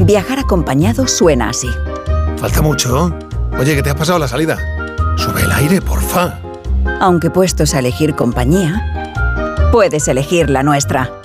Viajar acompañado suena así. Falta mucho. Oye, que te has pasado la salida. Sube el aire, porfa. Aunque puestos a elegir compañía, puedes elegir la nuestra.